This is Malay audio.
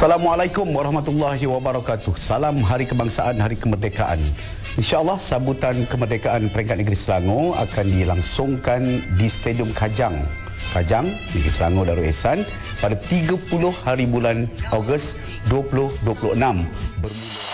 Assalamualaikum warahmatullahi wabarakatuh. Salam Hari Kebangsaan, Hari Kemerdekaan. InsyaAllah sambutan kemerdekaan peringkat negeri Selangor akan dilangsungkan di Stadium Kajang, Negeri Selangor Darul Ehsan pada 30 hari bulan Ogos 2026.